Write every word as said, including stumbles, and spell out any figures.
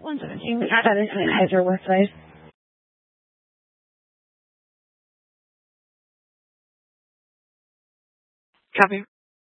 one seventeen, not at an Heiser worksite. Copy.